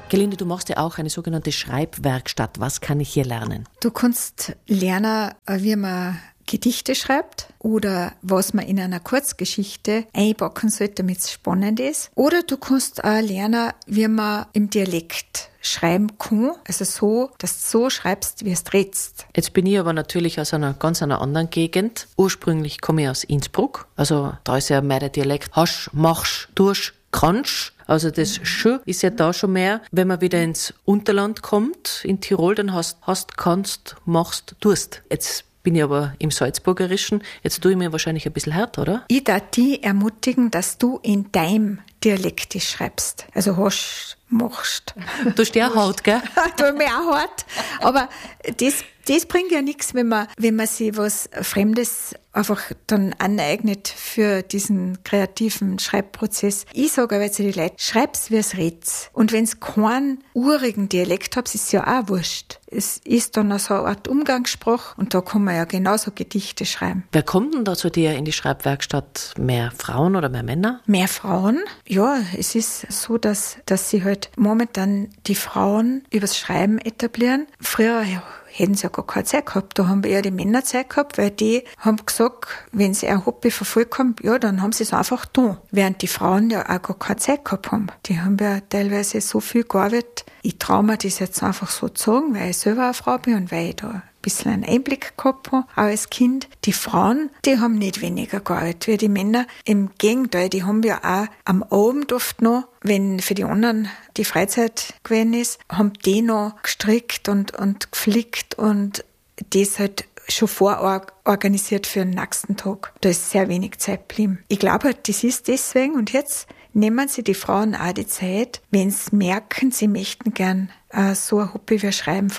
Gelinde, du machst ja auch eine sogenannte Schreibwerkstatt. Was kann ich hier lernen? Du kannst lernen, wie man Gedichte schreibt oder was man in einer Kurzgeschichte einpacken sollte, damit es spannend ist. Oder du kannst auch lernen, wie man im Dialekt schreiben kann, also so, dass du so schreibst, wie es redst. Jetzt bin ich aber natürlich aus einer ganz anderen Gegend. Ursprünglich komme ich aus Innsbruck, also da ist ja mehr der Dialekt hasch, machsch, dursch, kannsch. Also das Sch ist ja da schon mehr. Wenn man wieder ins Unterland kommt, in Tirol, dann hast, kannst, machst, tust. Jetzt bin ich aber im Salzburgerischen. Jetzt tue ich mir wahrscheinlich ein bisschen härter, oder? Ich darf dich ermutigen, dass du in deinem Dialekt schreibst. Also hast, machst. Du stehst auch hart, gell? Du mir auch hart. Aber das bringt ja nichts, wenn man sich was Fremdes einfach dann aneignet für diesen kreativen Schreibprozess. Ich sage aber zu den Leuten, schreib's, wie es red's. Und wenn's keinen urigen Dialekt habt, ist es ja auch wurscht. Es ist dann so eine Art Umgangssprache und da kann man ja genauso Gedichte schreiben. Wer kommt denn da zu dir in die Schreibwerkstatt? Mehr Frauen oder mehr Männer? Mehr Frauen? Ja, es ist so, dass sie halt momentan die Frauen übers Schreiben etablieren. Früher hätten sie ja gar keine Zeit gehabt. Da haben eher die Männer Zeit gehabt, weil die haben gesagt, wenn sie ein Hobby verfolgt haben, ja, dann haben sie es einfach getan. Während die Frauen ja auch gar keine Zeit gehabt haben. Die haben ja teilweise so viel gearbeitet. Ich traue mir das jetzt einfach so zu sagen, weil ich selber eine Frau bin und weil ich da ein bisschen einen Einblick gehabt habe, auch als Kind. Die Frauen, die haben nicht weniger gearbeitet wie die Männer. Im Gegenteil, die haben ja auch am Abend oft noch, wenn für die anderen die Freizeit gewesen ist, haben die noch gestrickt und geflickt und das halt schon vororganisiert für den nächsten Tag. Da ist sehr wenig Zeit geblieben. Ich glaube halt, das ist deswegen und jetzt nehmen sich die Frauen auch die Zeit, wenn sie merken, sie möchten gern so ein Hobby wie Schreiben